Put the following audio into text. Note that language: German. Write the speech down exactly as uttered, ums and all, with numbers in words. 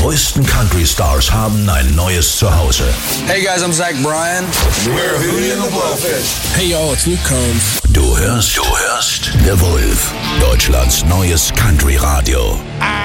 größten Country-Stars haben ein neues Zuhause. Hey guys, I'm Zach Bryan. We're Hootie and the Blowfish. Hey y'all, it's Luke Combs. Du hörst, du hörst The Wolf, Deutschlands neues Country-Radio. I